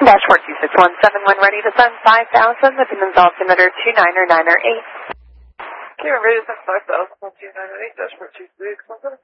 Dashboard 26171 ready to send 5,000 with an altimeter 29098. Okay, we're ready to send 5,000 on 298, dashboard 26171.